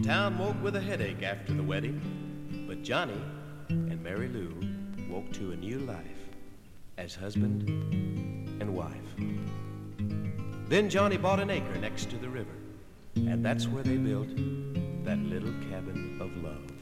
town woke with a headache after the wedding, but Johnny and Mary Lou woke to a new life as husband and wife. Then Johnny bought an acre next to the river, and that's where they built that little cabin of love.